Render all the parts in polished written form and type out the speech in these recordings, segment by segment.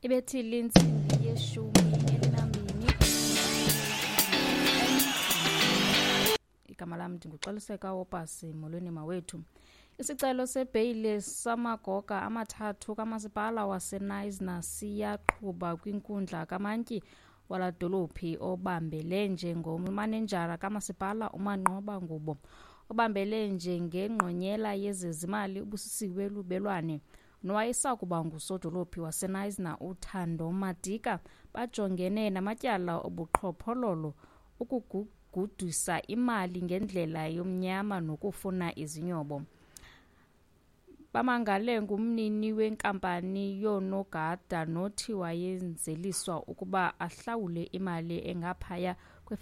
ibethile insimbi yeshumi elinambini. Igama lami ndinguxoliseka Wopasi molweni mawethu. Isicelo sebheyile samagoga amathathu kamasipala waseNice siyaqhuba kwinkundla kamantyi wala dolophi obambele njengomanenjara kamasipala uManqoba Ngubo, obambele njengengqonyela yezezimali uBusisiwe Lubelwane, nowayesakuba ngusodolophi waseNice uThando Madika bajongene namatyala obuqhophololo, ukugudisa imali ngendlela yomnyama nokufuna izinyobo. Bamangale ngumnini wenkampani yoonogada nothi wayenzeliswa ukuba ahlawule imali engaphaya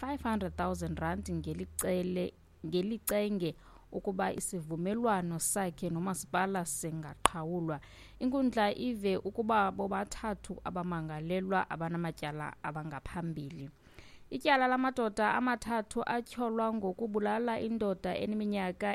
kwe-500,000 ngelicenge ukuba isivumelwano sakhe nomasipala singaqhawulwa. Inkundla ive ukuba bobathathu abamangalelwa abanamatyala abangaphambili. Ityala lamadoda amathathu atyholwa ngokubulala indoda eneminyaka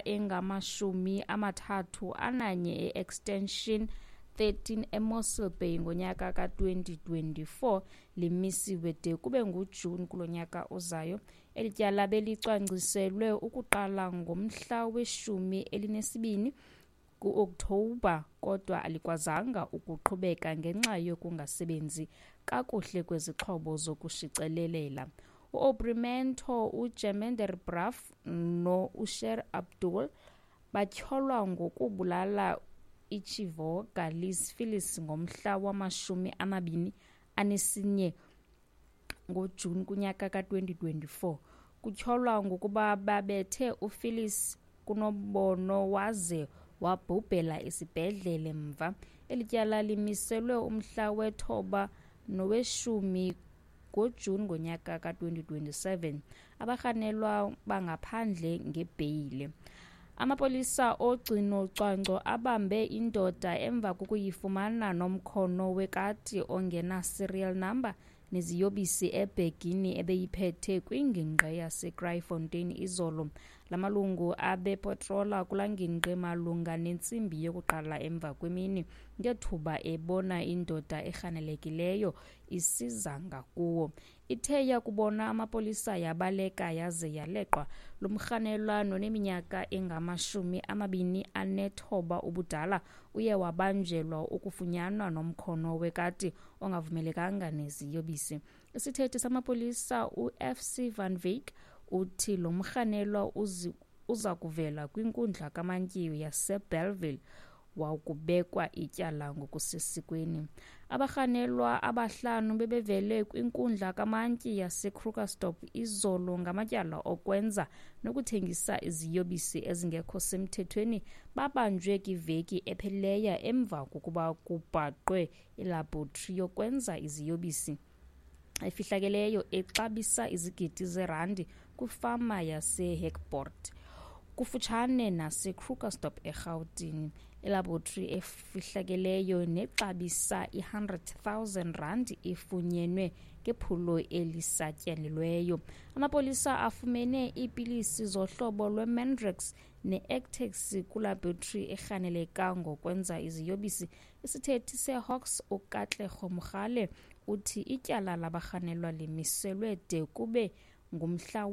engama-31 e-Extension 13 eMossel Bay ngonyaka ka-2024 limisiwe de kube nguJuni kulo nyaka uzayo. Eli tyala belicwangciselwe ukuqala ngomhla we-12 ku-Okthobha kodwa alikwazanga ukuqhubeka ngenxa yokungasebenzi kakuhle kwezixhobo zokushicelelela. U-Aubrey Mento, uJemender Braaf no-Usher Abdul batyholwa ngokubulala iChivoga Liz Phyllis ngomhla wama-24 ngoJuni kunyaka ka-2024. Kutyholwa ngokuba babethe uPhyllis kunobono waze wabhubhela esibhedlele mva. Eli tyala limiselwe umhla we-9 nowe-10 ngoJuni ngonyaka ka-2027. Abarhanelwa bangaphandle ngebheyile. Amapolisa ogcino-cwangco abambe indoda emva kokuyifumana nomkhono wekati ongena-serial number neziyobisi ebhegini ebeyiphethe kwingingqi yaseKrytfontein izolo. La malungu abepatrola kulaa ngingqi malunga nentsimbi yokuqala emva kwemini ngethuba ebona indoda erhanelekileyo isiza ngakuwo. Ithe yakubona amapolisa yabaleka yaze yaleqwa. Lo mrhanelwano neminyaka engama-29 ubudala uye wabanjelwa ukufunyanwa nomkhono wekati ongavumelekanga neziyobisi. Isithethi samapolisa uFC Van Wyk uthi lo mrhanelwa uza kuvela kwinkundla kamantyi yaseBellville wakubekwa ityala ngokusesikweni. Abarhanelwa abahlanu bebevele kwinkundla kamantyi yaseKrugersdorp izolo ngamatyala okwenza nokuthengisa iziyobisi ezingekho semthethweni. Babanjwe kwiveki ephelileyo emva kokuba kubhaqwe ilabhotri yokwenza iziyobisi efihlakeleyo exabisa izigidi zerandi kwifama yaseHackbort kufutshane naseKrugersdorp eRhawutini. Ilabhotri efihlakeleyo nexabisa i-100,000 ifunyenwe ngephulo elisatyelelweyo. Amapolisa afumene iipilisi zohlobo lweMandrex ne-Actex kwilabhotri erhaneleka ngokwenza iziyobisi. Isithethi seHawks uKatlego Mogale uthi ityala labarhanelwa limiselwe de kube ngumhla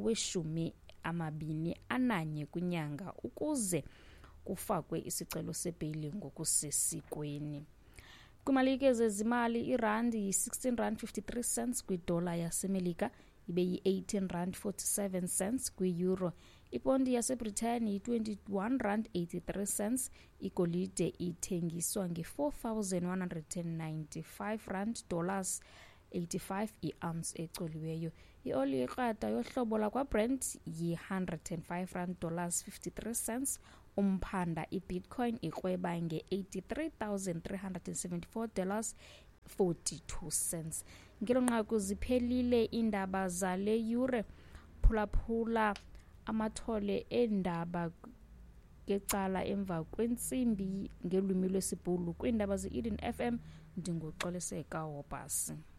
we-21 kwinyanga ukuze kufakwe isicelo sebheyili ngokusesikweni. Kwimalike zezimali, irandi yi-16.53 kwidola yaseMelika, ibe yi-18.47 kwi-euro. Ipondi yaseBritane yi-21.83, igolide ithengiswa nge-4,195 $85 i-ounce ecoliweyo. Ioli yekrada yohlobo lakwaBrent yi-$105.53. Umphanda iBitcoin ikrweba nge-$83,374.42. Ngelo nqaku ziphelile iindaba zale yure. Phulaphula amathole eendaba ngecala emva kwentsimbi ngelwimi lwesiBhulu kwiindaba ze-Eden FM. Ndinguxoleseka Wopasi.